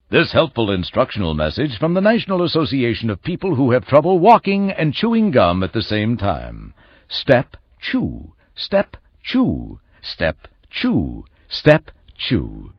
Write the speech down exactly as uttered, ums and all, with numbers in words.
This helpful instructional message from the National Association of People Who Have Trouble Walking and Chewing Gum at the Same Time. Step, chew. Step, chew. Step, chew. Step, chew.